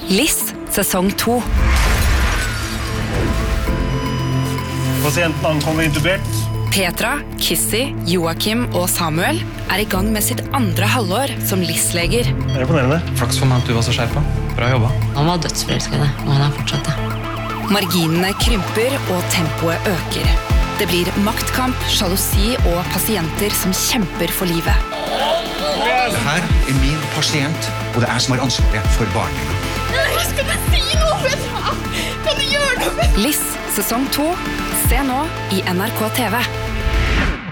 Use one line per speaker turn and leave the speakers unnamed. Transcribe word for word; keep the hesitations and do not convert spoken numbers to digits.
Liss, sesong to.
Pasienten ankommer intubert.
Petra, Kissy, Joachim og Samuel er i gang med sitt andre halvår som Liss-leger.
Det er imponerende.
Flaks for meg at du var så skjerpa. Bra jobba.
Han var dødsforelskende, og han er fortsatt det.
Marginene krymper og tempoet øker. Det blir maktkamp, sjalusi og pasienter som kjemper for livet.
Det her er min pasient, og det er jeg som har ansvaret for barnet.
Jeg skal ikke si noe, Petra! Kan du gjøre noe?
Liss, sesong to. Se nå i N R K T V.